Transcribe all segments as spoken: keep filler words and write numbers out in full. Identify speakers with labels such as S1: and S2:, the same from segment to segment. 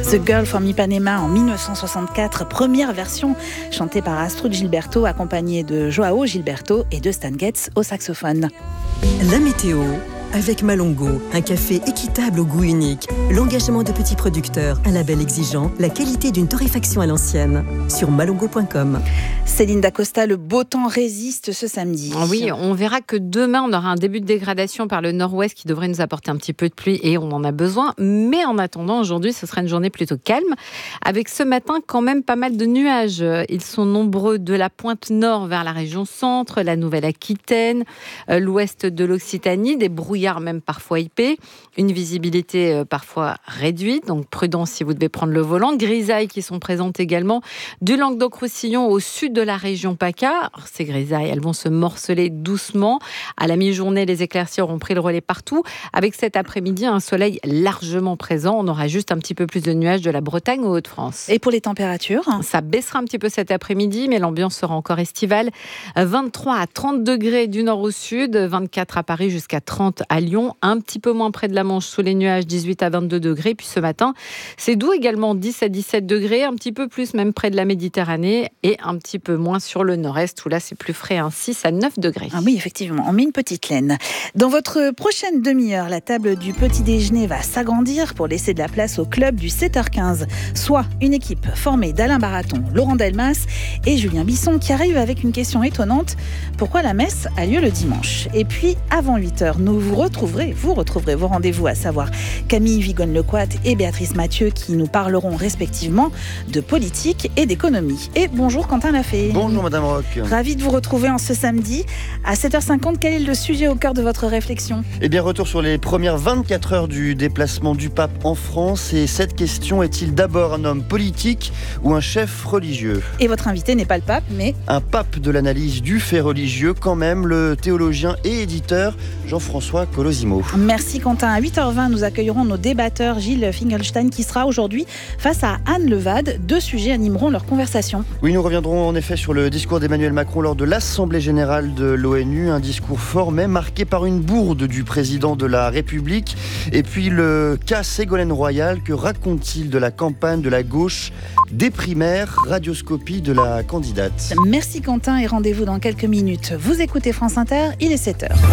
S1: The Girl from Ipanema en dix-neuf cent soixante-quatre, première version chantée par Astrud Gilberto, accompagnée de Joao Gilberto et de Stan Getz au saxophone.
S2: La météo avec Malongo, un café équitable au goût unique, l'engagement de petits producteurs, un label exigeant, la qualité d'une torréfaction à l'ancienne. Sur malongo point com.
S1: Céline Dacosta, le beau temps résiste ce samedi.
S3: Oui, on verra que demain, on aura un début de dégradation par le nord-ouest qui devrait nous apporter un petit peu de pluie et on en a besoin. Mais en attendant, aujourd'hui, ce sera une journée plutôt calme, avec ce matin quand même pas mal de nuages. Ils sont nombreux de la pointe nord vers la région centre, la Nouvelle-Aquitaine, l'ouest de l'Occitanie, des brouillards même parfois épais, une visibilité parfois réduite, donc prudence si vous devez prendre le volant. Grisailles qui sont présentes également du Languedoc-Roussillon au sud de la région PACA. Alors, ces grisailles, elles vont se morceler doucement. À la mi-journée, les éclaircies auront pris le relais partout. Avec cet après-midi, un soleil largement présent. On aura juste un petit peu plus de nuages de la Bretagne aux Hauts-de-France.
S1: Et pour les températures ?
S3: Ça baissera un petit peu cet après-midi, mais l'ambiance sera encore estivale. vingt-trois à trente degrés du nord au sud, vingt-quatre à Paris jusqu'à trente à Lyon, un petit peu moins près de la Manche sous les nuages, dix-huit à vingt-deux degrés. Puis ce matin, c'est doux également, dix à dix-sept degrés, un petit peu plus même près de la Méditerranée et un petit peu moins sur le nord-est où là c'est plus frais, hein, six à neuf degrés.
S1: Ah oui, effectivement, on met une petite laine. Dans votre prochaine demi-heure, la table du petit déjeuner va s'agrandir pour laisser de la place au club du sept heures quinze, soit une équipe formée d'Alain Baraton, Laurent Delmas et Julien Bisson qui arrive avec une question étonnante. Pourquoi la messe a lieu le dimanche ? Et puis, avant huit heures, nous vous retrouverez, vous retrouverez vos rendez-vous, à savoir Camille Vigonne-Lecoat et Béatrice Mathieu qui nous parleront respectivement de politique et d'économie. Et bonjour Quentin Lafay.
S4: Bonjour Madame Roch.
S1: Ravi de vous retrouver en ce samedi. À sept heures cinquante, quel est le sujet au cœur de votre réflexion ?
S4: Eh bien, retour sur les premières vingt-quatre heures du déplacement du pape en France. Et cette question, est-il d'abord un homme politique ou un chef religieux ?
S1: Et votre invité n'est pas le pape, mais...
S4: un pape de l'analyse du fait religieux quand même, le théologien et éditeur Jean-François Colosimo.
S1: Merci Quentin. À huit heures vingt, nous accueillerons nos débatteurs Gilles Finkelstein qui sera aujourd'hui face à Anne Levade. Deux sujets animeront leur conversation.
S4: Oui, nous reviendrons en effet sur le discours d'Emmanuel Macron lors de l'Assemblée générale de l'ONU. Un discours fort mais marqué par une bourde du président de la République. Et puis le cas Ségolène Royal, que raconte-t-il de la campagne de la gauche des primaires, radioscopie de la candidate.
S1: Merci Quentin et rendez-vous dans quelques minutes. Vous écoutez France Inter, il est sept heures.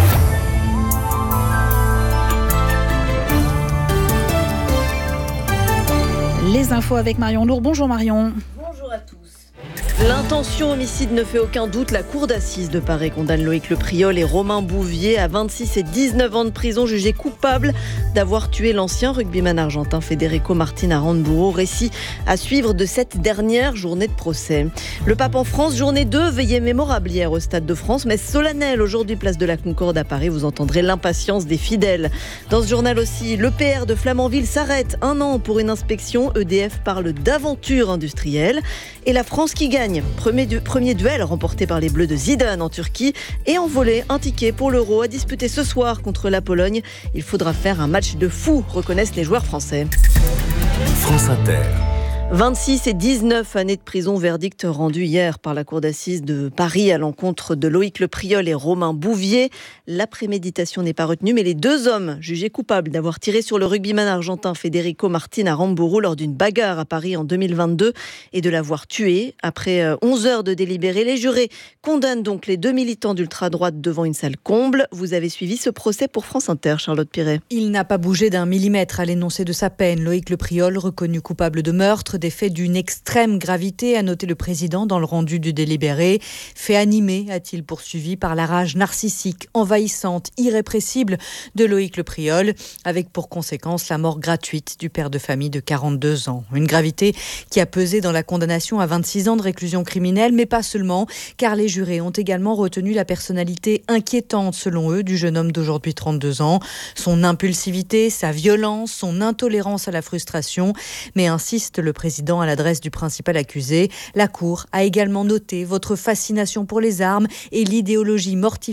S1: Les infos avec Marion Lourd. Bonjour Marion.
S5: Bonjour à tous. L'intention homicide ne fait aucun doute. La cour d'assises de Paris condamne Loïc Le Priol et Romain Bouvier à vingt-six et dix-neuf ans de prison, jugés coupables d'avoir tué l'ancien rugbyman argentin Federico Martin Aramburu. Récit à suivre de cette dernière journée de procès. Le pape en France, journée deux, veillée mémorable hier au Stade de France, mais solennelle aujourd'hui place de la Concorde à Paris. Vous entendrez l'impatience des fidèles. Dans ce journal aussi, l'E P R de Flamanville s'arrête un an pour une inspection. E D F parle d'aventure industrielle et la France qui gagne. Premier, du, premier duel remporté par les Bleus de Zidane en Turquie et en volée, un ticket pour l'Euro à disputer ce soir contre la Pologne. Il faudra faire un match de fou, reconnaissent les joueurs français.
S6: France Inter.
S5: vingt-six et dix-neuf années de prison, verdict rendu hier par la cour d'assises de Paris à l'encontre de Loïc Le Priol et Romain Bouvier. La préméditation n'est pas retenue, mais les deux hommes jugés coupables d'avoir tiré sur le rugbyman argentin Federico Martin Aramburu lors d'une bagarre à Paris en deux mille vingt-deux et de l'avoir tué. Après onze heures de délibéré, les jurés condamnent donc les deux militants d'ultra-droite devant une salle comble. Vous avez suivi ce procès pour France Inter, Charlotte Piret.
S7: Il n'a pas bougé d'un millimètre à l'énoncé de sa peine. Loïc Le Priol, reconnu coupable de meurtre, des faits d'une extrême gravité, a noté le président dans le rendu du délibéré. Fait animé, a-t-il poursuivi, par la rage narcissique, envahissante, irrépressible de Loïc Le Priol, avec pour conséquence la mort gratuite du père de famille de quarante-deux ans. Une gravité qui a pesé dans la condamnation à vingt-six ans de réclusion criminelle, mais pas seulement, car les jurés ont également retenu la personnalité inquiétante, selon eux, du jeune homme d'aujourd'hui trente-deux ans. Son impulsivité, sa violence, son intolérance à la frustration, mais insiste le président à l'adresse du principal accusé. La Cour a également noté votre fascination pour les armes et l'idéologie mortifiante